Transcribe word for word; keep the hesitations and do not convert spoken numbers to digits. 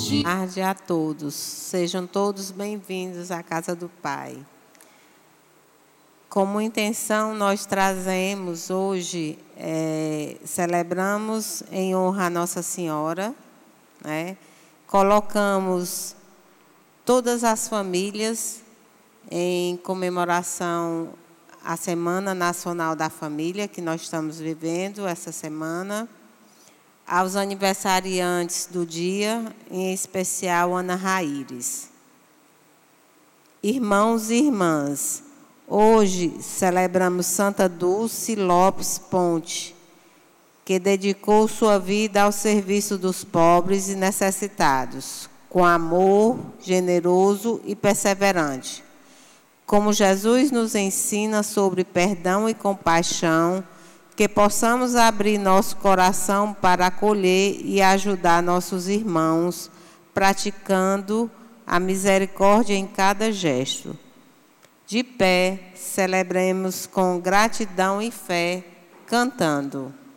dia. Boa tarde a todos. Sejam todos bem-vindos à casa do Pai. Como intenção, nós trazemos hoje, é, celebramos em honra a Nossa Senhora, né? Colocamos todas as famílias em comemoração à Semana Nacional da Família, que nós estamos vivendo essa semana. Aos aniversariantes do dia, em especial Ana Raíres. Irmãos e irmãs, hoje celebramos Santa Dulce Lopes Ponte, que dedicou sua vida ao serviço dos pobres e necessitados, com amor generoso e perseverante. Como Jesus nos ensina sobre perdão e compaixão, que possamos abrir nosso coração para acolher e ajudar nossos irmãos, praticando a misericórdia em cada gesto. De pé, celebremos com gratidão e fé, cantando.